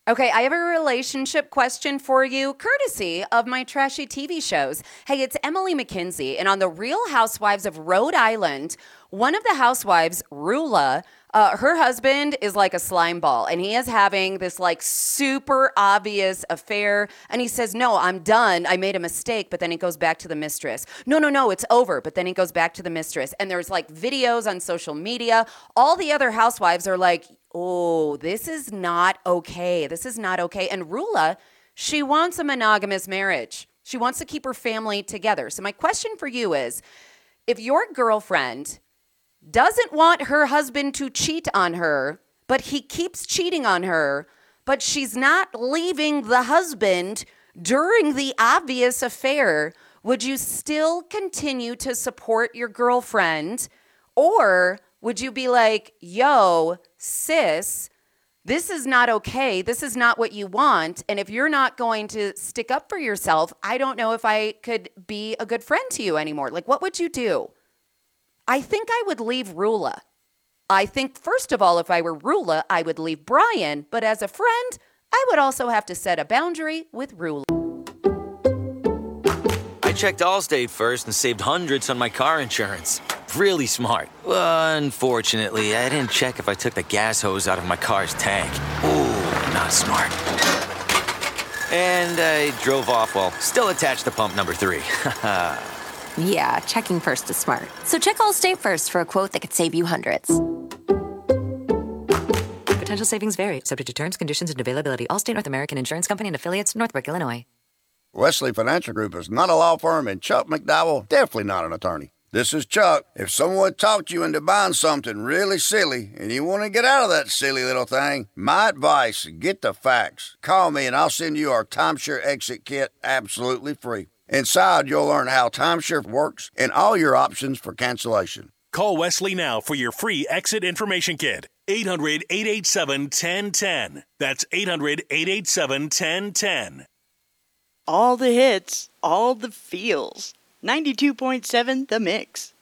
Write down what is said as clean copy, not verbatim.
Okay, I have a relationship question for you, courtesy of my trashy TV shows. Hey, it's Emily McKinsey, and on The Real Housewives of Rhode Island, one of the housewives, Rula, her husband is like a slime ball, and he is having this like super obvious affair. And he says, "No, I'm done. I made a mistake." But then he goes back to the mistress. No, it's over. But then he goes back to the mistress. And there's like videos on social media. All the other housewives are like, "Oh, this is not okay. This is not okay." And Rula, she wants a monogamous marriage. She wants to keep her family together. So my question for you is, if your girlfriend doesn't want her husband to cheat on her, but he keeps cheating on her, but she's not leaving the husband during the obvious affair, would you still continue to support your girlfriend? Or would you be like, yo, sis, this is not okay. This is not what you want. And if you're not going to stick up for yourself, I don't know if I could be a good friend to you anymore. Like, what would you do? I think I would leave Rula. I think, first of all, if I were Rula, I would leave Brian. But as a friend, I would also have to set a boundary with Rula. I checked Allstate first and saved hundreds on my car insurance. Really smart. Unfortunately, I didn't check if I took the gas hose out of my car's tank. Ooh, not smart. And I drove off while still attached to pump number 3. Yeah, checking first is smart. So check Allstate first for a quote that could save you hundreds. Potential savings vary, subject to terms, conditions, and availability. Allstate North American Insurance Company and affiliates, Northbrook, Illinois. Wesley Financial Group is not a law firm, and Chuck McDowell definitely not an attorney. This is Chuck. If someone talked you into buying something really silly and you want to get out of that silly little thing, my advice, get the facts. Call me and I'll send you our timeshare exit kit absolutely free. Inside, you'll learn how timeshare works and all your options for cancellation. Call Wesley now for your free exit information kit. 800-887-1010. That's 800-887-1010. All the hits, all the feels. 92.7 The Mix.